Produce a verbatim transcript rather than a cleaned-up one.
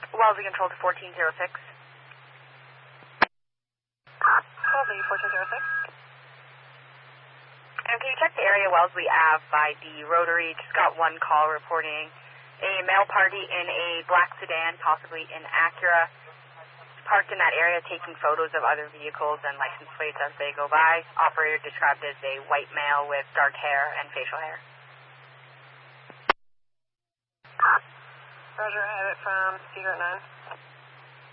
Wellesley Control to fourteen oh six. Wellesley fourteen oh six. And can you check the area Wellesley Ave by the Rotary? Just got one call reporting a male party in a black sedan, possibly an Acura, parked in that area taking photos of other vehicles and license plates as they go by. Operator described as a white male with dark hair and facial hair. Roger, I have it from Cedar at nine.